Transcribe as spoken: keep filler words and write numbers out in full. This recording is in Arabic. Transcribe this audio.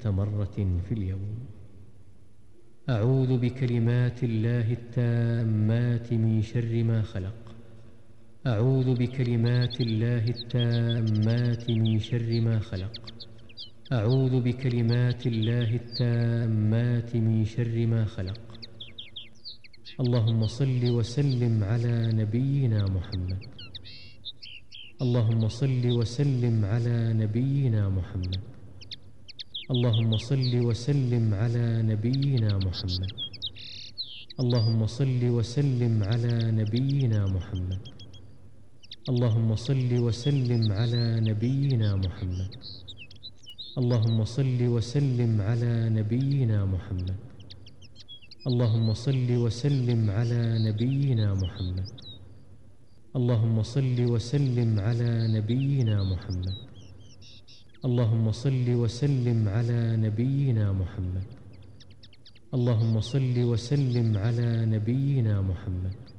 مئة مرة في اليوم. أعوذ بكلمات الله التامات من شر ما خلق. أعوذ بكلمات الله التامات من شر ما خلق. أعوذ بكلمات الله التامات من شر ما خلق. اللهم صل وسلم على نبينا محمد. اللهم صل وسلم على نبينا محمد. اللهم صل وسلم على نبينا محمد. اللهم صل وسلم على نبينا محمد. اللهم صل وسلم على نبينا محمد. اللهم صل وسلم على نبينا محمد. اللهم صل وسلم على نبينا محمد. اللهم صل وسلم على نبينا محمد. اللهم صل وسلم على نبينا محمد. اللهم صل وسلم على نبينا محمد.